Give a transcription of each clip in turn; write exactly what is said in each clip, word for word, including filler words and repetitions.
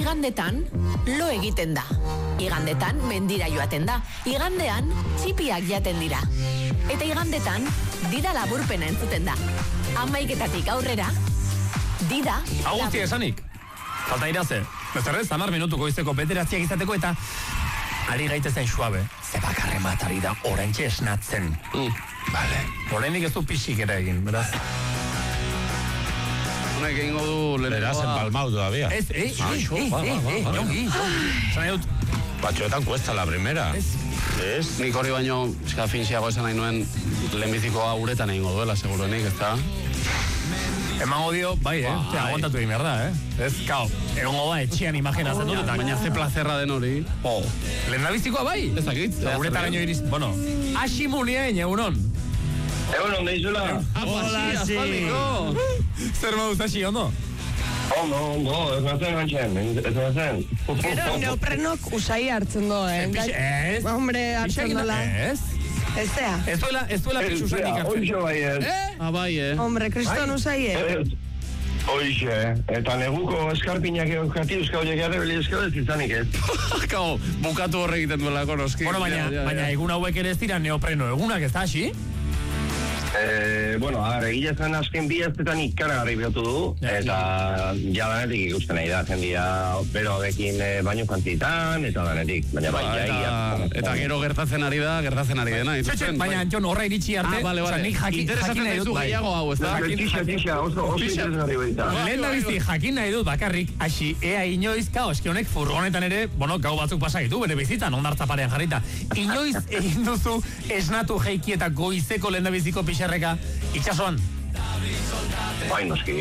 Igandetan, lo egiten da. Igandetan, mendira joaten da. Igandean, txipiak jaten dira. Eta igandetan, dida laburpena entzuten da. Hamaiketatik aurrera, dida... Agustia esanik. Falta iraze. Bezerrez, hamar minutuko izteko bederatziak izateko eta ari gaitezen suabe. Zebakarre matari da oraintxe esnatzen. Mm. Vale. Oraindik ez du pixik ere egin, beraz. Honek egingo du Beraz, empalmau todavía. Ez, eh, eh, eh, eh, jongi. Zan edut. Batxoetan cuesta la primera. Ez. Ez. Nik horri baino, eska finxiago esan nahi nuen, lehenbizikoa uretan egingo duela, seguruenik, ez da? Emango dio, bai, eh? Bai. Aguantatu egin behar da, eh? Ez, kao, egongo da, etxean imaginatzen dut, eta... Baina ze plazerra den hori. Oh. Lehen nabizikoa bai? Ez dakit. Uretan gaino iriz... Bueno, Asi Munien, egunon. Egunon, deizula. Hola, Asi. Zer mauz, Asi, ondo? Ondo, ondo, ez nazen gantzen, ez nazen. Gero, neoprenok usai hartzen do, eh? Ez? Hombre, hartzen dola. Ez? Ez zea. Ez duela, ez duela pixu zainik hartzen. Oixo bai ez. Eh? Ah, bai, eh? Hombre, kriston usai, eh? Oixe, eta neguko eskarpinak euskati euskal horiek beli euskal ez izanik ez. Kao, bukatu horre egiten duelako noski. Bueno, baina, ja, ja, baina ja. egun hauek ere ez dira neopreno egunak, ez da, Asi? Eh, bueno, a ver, egile zen azken bi aztetan ikaragarri bihurtu du, eta ja danetik ikusten nahi da, jendia beroarekin eh, baino jantzitan, eta danetik, baina bai, Ba, ja, eta, eta gero gertatzen ari da, gertatzen ari dena. Txotxe, baina Jon horra iritsi arte, Ah, bale, bale. oza, nik jakin, Interesatzen jakin nahi zaizu dut, bai. gehiago hau, ez da? Tixa, tixa, oso, oso interesgarri baita. Lehen da bizi, jakin nahi dut bakarrik, Asi, ea inoiz, kao, eski honek furgonetan ere, bueno, gau batzuk pasagitu, bere bizitan, ondartza parean jarrita. Inoiz egin duzu esnatu jeiki eta goizeko lehen da biziko pixarreka itxasoan. Bai, noski.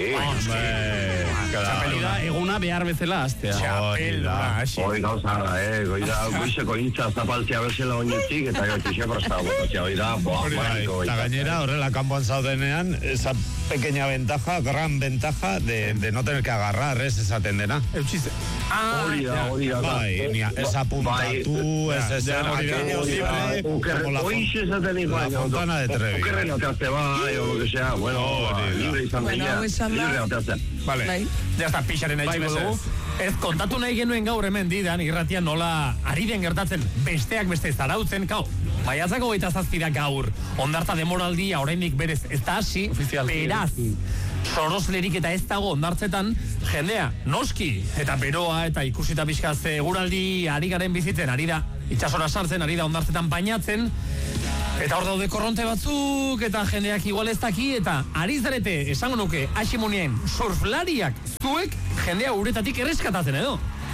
Txapelida eguna behar bezala aztea. Txapelda, Asi. Hoi gauza da, eh, goi da, goizeko intza zapaltzea bezala oinetik, eta gau tixe presta botatzea, hoi da, boa, maniko. Eta gainera, horrela kanpoan zaudenean, esa pequeña ventaja, gran ventaja de, de no tener que agarrar, ez esaten dena. Eutxiz. Ah, Hori da, hori da. Bai, ni ez apuntatu, ez ezer, aquello libre, Oixe esaten la fontana de Trevi. Okerren ateazte bai, o lo que sea, bueno, libre izan Bueno, daia, esan da. libre ateazte. Vale, Bai. ja está, pixaren Bai, haitxiko dugu. mesedez. Ez, kontatu nahi genuen gaur hemen didan, irratian nola ari den gertatzen, besteak beste zarautzen, kau, maiatzako gaita zazpira gaur, ondartza demoraldia oraindik berez ez da hasi, Ofizialki. beraz, soroslerik eta ez dago ondartzetan, jendea, noski, eta beroa, eta ikusita pixka seguraldi ari garen bizitzen, ari da, itxasora sartzen, ari da ondartzetan bainatzen, eta hor daude korronte batzuk, eta jendeak igual ez daki, eta ari zarete, esango nuke, Asi Munien, surflariak, zuek, jendea uretatik erreskatatzen edo.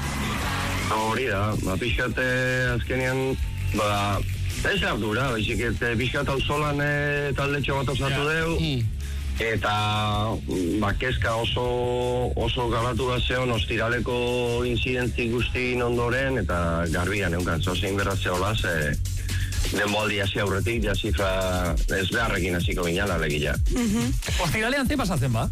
Hori da, ba, pixkate azkenean, ba, ez ardura, baizik, eta pixkat auzolan e, taldetxo bat osatu deu, eta ba, kezka oso, oso galatu da zeon, ostiraleko inzidentzi guztien ondoren, eta garbian eunkan, zozein berratzea hola, ze denboldi hasi aurretik, ja zifra ez beharrekin hasiko ginen alegia. Ostiralean ze pasatzen ba?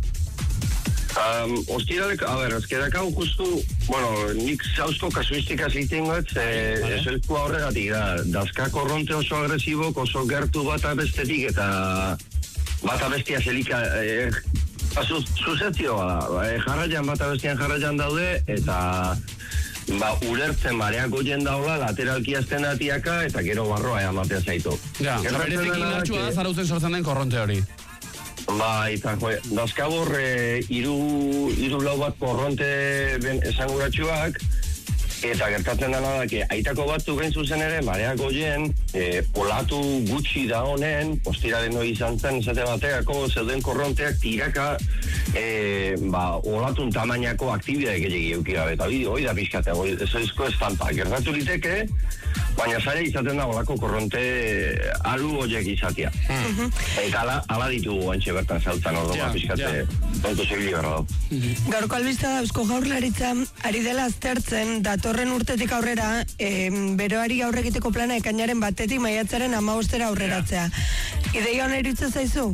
Um, ostiralek, a ber, ezkedakau justu, bueno, nik zauzko kasuistika ziten got, e, ezoizko horregatik da, dazka korronte oso agresibok, oso gertu bata bestetik, eta bata bestia zelika, e, zuzetzioa da, e, jarraian bata bestian jarraian daude, eta ba, urertzen mareako jendaula, lateralki azten datiaka, eta gero barroa ematea zaitu. Ja, berezik indartsua da zarautzen sortzen den korronte hori. Ba, eta jo, dazkabor e, iru, iru lau bat korronte ben esanguratsuak, eta gertatzen dena da, que aitako batzuk gain zuzen ere, mareako jen, e, olatu gutxi da honen, ostiraren hori izan zen, esate bateako, zeuden korronteak tiraka, e, ba, olatun tamainako aktibidade gehiagi eukira, eta hori da pixkate, ez oizko estampa, gertatu liteke, baina zaila izaten da olako korronte alu horiek izatea. Mm. Eta ala, ala ditugu antxe bertan zautzen ordo, yeah, pixkate, yeah. Tontu zibili berra dut. Mm-hmm. Gaurko albizta da Eusko Jaurlaritza ari dela aztertzen datorren urtetik aurrera e, beroari aurre egiteko plana ekainaren batetik maiatzaren hamabostera aurreratzea. Yeah. Ideia hona iruditzen zaizu?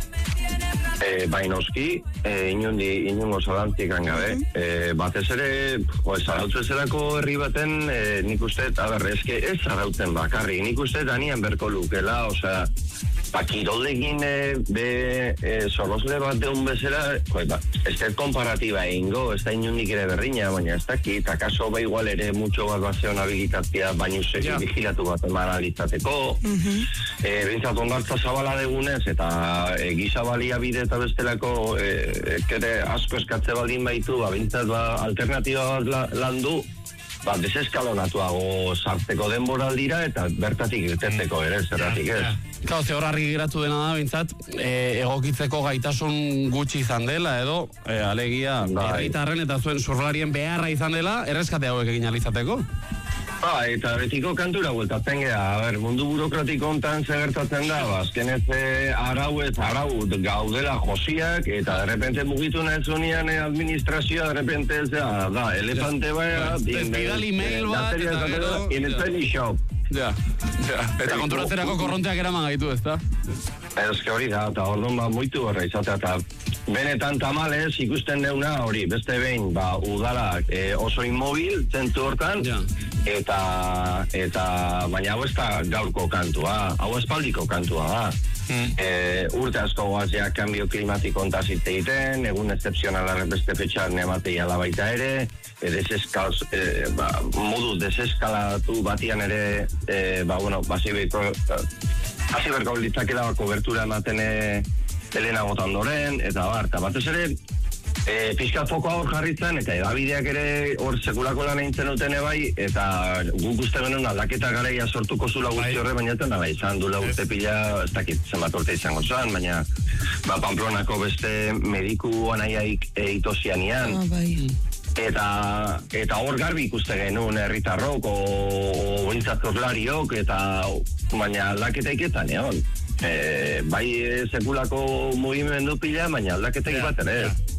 E, Bainoski, e, inundi, inungo zalantik angabe. Mm -hmm. e, batez ere, jo, zarautzu ezerako herri baten, e, nik uste, a ber, eske ez zarautzen bakarri, nik uste danian berko lukela, osea, ba, kiroldekin e, be e, zorrozle bat deun bezala, joi, ba, ez da komparatiba egingo, ez da inundik ere berriña, baina ez dakit, akaso ba igual ere mucho bat bat zeon habilitatzia, baina usek yeah. vigilatu bat eman alizateko, mm-hmm. e, bintzat ondartza zabala degunez, eta e, giza balia bide eta bestelako e, kere asko eskatze baldin baitu, ba, bintzat ba, alternatiba bat la, landu, ba, deseskalonatuago sarteko denboraldira eta bertatik irteteko ere, zerratik ez. Kau, ze hor argi geratu dena da, bintzat, e, egokitzeko gaitasun gutxi izan dela, edo, e, alegia, herritarren eta zuen surflarien beharra izan dela, erreskate hauek egin alizateko? Ba, eta betiko kantura bueltatzen geha, a ber, mundu burokratiko ontan zegertatzen da, ba, azkenez e, arau ez arau gaudela josiak, eta derrepente mugitu nahi zunian e, administrazioa, derrepente ez da, da, elefante baia, bidali mail bat, eta gero, inetzen shop. Ja, ja, eta konturatzerako korronteak eraman gaitu, ez da? Ez que hori da, eta orduan ba, moitu horra izatea, eta benetan tamalez ikusten deuna hori, beste behin, ba, udalak e, oso inmobil, zentu hortan, ja. eta, eta, baina hau ez da gaurko kantua, hau espaldiko kantua da. Mm. E, urte asko goazia kambio klimatiko ontaz hitz egiten, egun excepzionala beste fetxan ematei alabaita ere, e, deseskal, e, ba, modu deseskalatu batian ere, e, ba, bueno, basi berko, hasi berko litzakela kobertura ematen Elena Botandoren, eta bar, eta batez ere, e, pixka fokoa hor jarritzen, eta edabideak ere hor sekulako lan eintzen duten bai, eta guk uste genuen aldaketa garaia sortuko zula guzti horre, baina eta bai, izan dula urte pila, ez dakit zenbat urte izango zan, baina ba, Pamplonako beste mediku anaiaik eitosianian, ah, bai. Eta, eta hor garbi ikuste genuen herritarrok, o, o bintzatkozlariok, eta baina aldaketa iketan egon. E, bai sekulako mugimendu pila, baina aldaketak bat ere.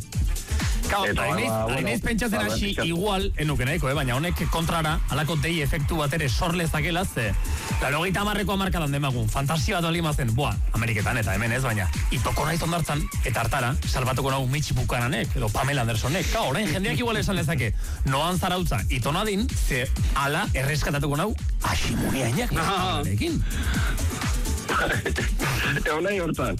Kao, hainez pentsatzen hasi igual, enuke nahiko, eh? Baina honek kontrara, alako dei efektu bat ere sorlezakela, ze, laro gehieta amarreko amarkadan demagun, fantasia bat olimazen, boa, Ameriketan eta hemen ez, baina, itoko nahi tondartzan, eta hartara, salbatuko nahu Mitch Buchananek, edo Pamela Andersonek, kao, orain jendeak igual esan lezake, noan zarautza, itonadin, ze, ala, erreskatatuko nahu, asimuniainak, nahi, Egon nahi hortan.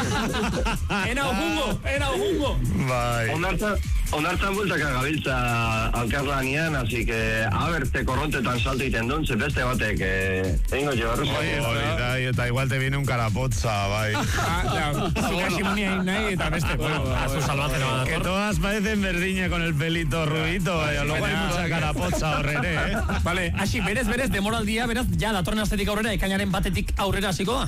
Ena ojungo, ena ojungo. Bai. Ondartzan, ondartzan bultaka gabiltza alkarlanian, así que aberte korrontetan salto iten duen, ze beste batek, egingo jo, erruzak. Eta igual te viene un carapotza, bai. Zuka simunia nahi, eta beste, bueno, azu salbatera bat. Que todas parecen berdiña con el pelito rubito, baina luego hay mucha carapotza horrere, eh? Vale, hasi, berez, berez, demoraldia, beraz, ja, datorren astetik aurrera, ekainaren batetik aurrera hasiko da?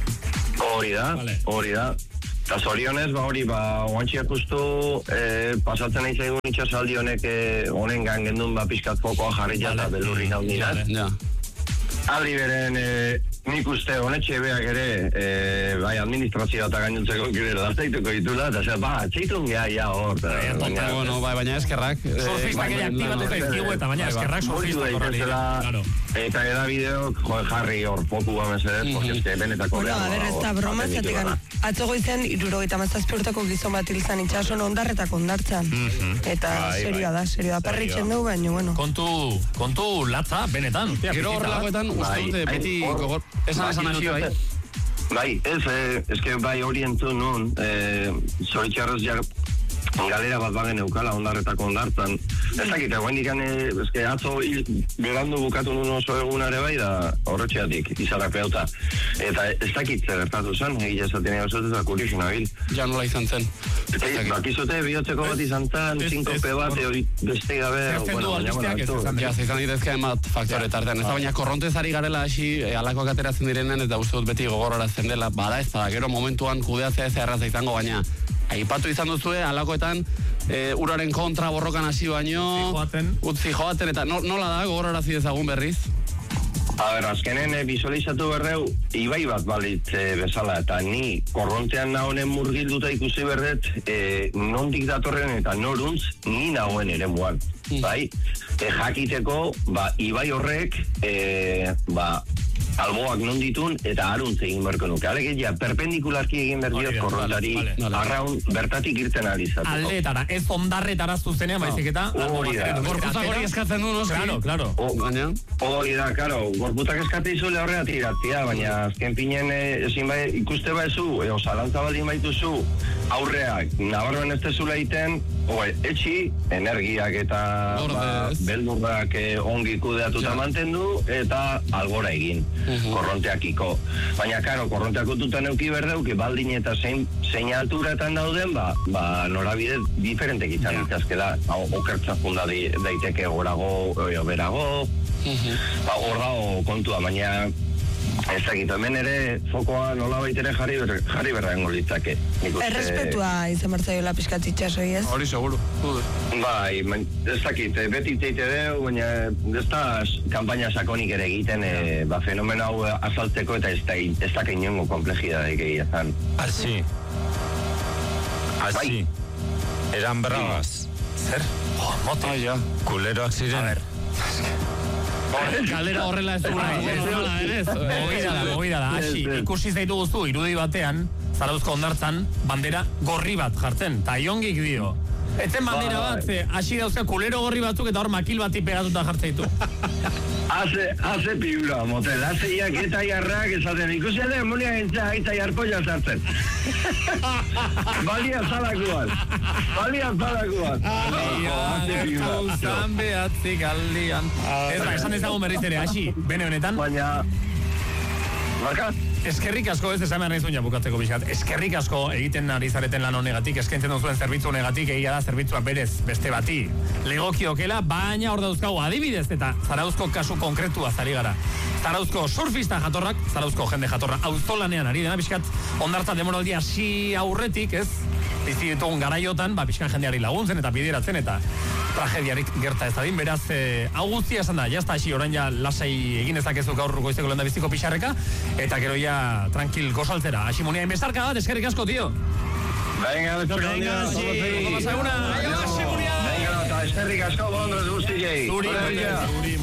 Hori da, hori da. Eta zorionez, ba hori, ba, oantxiak ustu eh, pasatzen nahi zaigun itxasaldi honek honen eh, gendun ba pixkat fokoa jarri jata vale. Belurri naun dira. Ja. Aldi beren, eh, nik uste honetxe beak ere, eh, bai, administrazioa eta gainuntzeko kire lazaituko ditula, eta zer, ba, txeitun geha ja hor. Baina, bueno, bai, baina eskerrak. Surfistak ere aktibatu zaizkigu eta baina eskerrak surfistak horreli. Eta eda bideok, jo, jarri hor foku bamesedez, mm-hmm. porque este benetako bueno, a ver, ez da broma, zatekan, atzo goizen, irurogeita mazazpiurtako gizon bat hilzan itxason ondarretako ondartzan. Mm-hmm. Eta bai, serioa da, serioa perritzen dugu, baina, bueno. Kontu, kontu latza, benetan. Gero horrelakoetan, uste dute, beti, gogor, esan esan hasi, bai? Bai, ez, ez que bai hori entzun nun, zoritxarroz ja galera bat bagen eukala ondarretako ondartzan. Ez dakit, eguen dikan, ez que atzo berandu bukatu nun oso egunare bai da horretxeatik, izarak peuta. Eta ez dakit zer gertatu zen, egia esaten ega zutez da kurixin abil. Ja nola izan zen. Bakizute, bihotzeko bat izan zen, sinkope bat, eori beste gabe. Zertzen albisteak ez izan. Ja, zizan ditezke emat faktore tartean. Ez da, baina korrontez ari garela hasi, alakoak ateratzen direnen, eta uste dut beti gogorarazten dela, bada ez da, gero momentuan kudeatzea ez erraza izango, baina aipatu izan duzue, alakoetan e, uraren kontra borrokan hasi baino, utzi joaten, eta no, nola da, gogorarazi dezagun berriz? A ber, azkenen e, visualizatu berdeu, ibai bat balit e, bezala, eta ni korrontean nahonen murgilduta ikusi berdet, e, nondik datorren eta noruntz, ni nahoen ere muan, mm. bai? E, jakiteko, ba, ibai horrek, e, ba, alboak non ditun eta aruntz egin berko nuke. Alegia, perpendikularki egin berdiot korrontari arraun bertatik irten alizateko. Aldetara, ez ondarretara zuzenean, baizik eta... Hori da. Gorputzak hori eskatzen du, noski. Claro, claro. Baina? Hori da, karo, gorputak eskate izule horrela tiratzea, baina azken pinen ezin bai ikuste baizu, eo zalantza baldin baituzu, aurreak, nabarroen ez tezula egiten, Oe, etxi, energiak eta ba, beldurrak eh, ongi kudeatuta ja. mantendu eta algora egin, uh-huh. korronteakiko. Baina, karo, korronteak ututan euki berdeuki, baldin eta zein, zein alturatan dauden, ba, ba norabide diferentek izan ditazkela. Ja. Okertza funda di, daiteke gorago, oio, berago, uh-huh. ba, hor dago kontua, baina... Ez dakit, hemen ere fokoa nola baitere jarri, ber, jarri berrango litzake. Errespetua izan martzaiola pizkat itxasoi, ez? Hori, seguru. Bai, ez dakit, beti teite deu, baina ez da kampaina sakonik ere egiten, e, ba, fenomeno hau azaltzeko eta ez da, ez da inongo komplejidadek egiten. Asi. Asi. Bai. Eran bravas. Zer? Oh, mote. Ah, ja. Kuleroak ziren. A ver. Galera horrela ez dura, ez dura, mogida da, mogida da, hasi, ikusi zaitu guztu, irudi batean, Zarauzko hondartzan, bandera gorri bat jartzen, eta iongik dio. Etzen bandera bat, hasi dauzka kulero gorri batzuk eta hor makil bati pegatuta jartzeitu. Haze, haze piura, motel, hazeiak eta jarrak esaten, ikusi ere, monia gintza, eta jarpoia zartzen. Balia zalakuan, balia zalakuan. Haze piura. Zan behatzik aldian. Ez da, esan ezagun berriz ere, hasi, bene honetan. Baina, marka? Eskerrik asko, ez esan behar nahi zuen ja bukatzeko bizkat. Eskerrik asko egiten ari zareten lan honegatik, eskaintzen duzuen zerbitzu honegatik, egia da zerbitzua berez beste bati legokiokela, baina hor dauzkagu adibidez eta Zarauzko kasu konkretua zari gara. Zarauzko surfista jatorrak, Zarauzko jende jatorra auzolanean ari dena bizkat, hondartza demoraldi hasi aurretik, ez? Bizi ditugun garaiotan, ba, bizkan jendeari laguntzen eta bideratzen eta tragediarik gerta ez adin, beraz, eh, hau guztia esan da, jazta hasi orain ja lasai egin ezakezu gaur goizeko lenda biziko pixarreka, eta gero ja tranquil gozaltzera. Hasi monia inbesarka bat, eskerrik asko, tio. Venga, venga, hasi. Venga, eskerrik asko, bondrez guztiei. Zuri,